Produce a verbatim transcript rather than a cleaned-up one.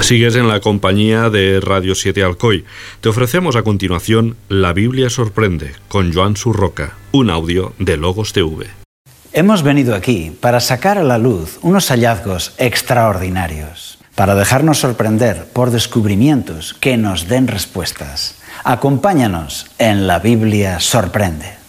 Sigues en la compañía de Radio siete Alcoy. Te ofrecemos a continuación La Biblia Sorprende, con Joan Surroca, un audio de Logos T V. Hemos venido aquí para sacar a la luz unos hallazgos extraordinarios, para dejarnos sorprender por descubrimientos que nos den respuestas. Acompáñanos en La Biblia Sorprende.